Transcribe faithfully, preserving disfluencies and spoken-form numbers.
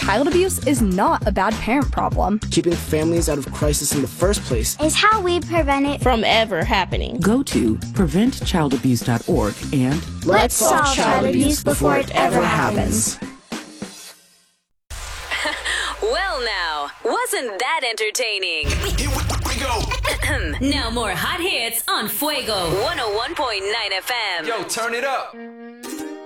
child abuse is not a bad parent problem. Keeping families out of crisis in the first place is how we prevent it from ever happening. Go to prevent child abuse dot org and let's solve child abuse before it ever happens. Well, now, wasn't that entertaining? Here we go. Now more hot hits on Fuego one oh one point nine F M. Yo, turn it up.